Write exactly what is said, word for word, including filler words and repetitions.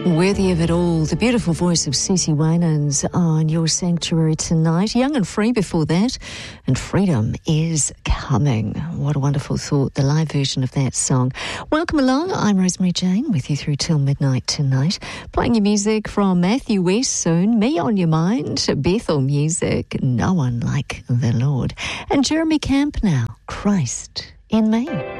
Worthy of it all, the beautiful voice of Cece Winans on Your Sanctuary tonight. Young and Free before that, and Freedom is Coming. What a wonderful thought, the live version of that song. Welcome along, I'm Rosemary Jane, with you through till midnight tonight. Playing your music from Matthew West soon, Me on Your Mind, Bethel Music, No One Like the Lord. And Jeremy Camp now, Christ in Me.